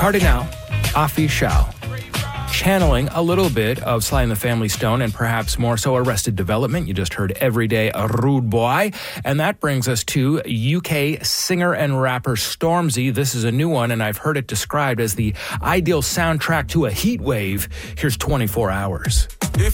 Cardinal Offishall, channeling a little bit of Sly and the Family Stone and perhaps more so Arrested Development. You just heard Everyday Rude Boy. And that brings us to UK singer and rapper Stormzy. This is a new one, and I've heard it described as the ideal soundtrack to a heat wave. Here's 24 Hours.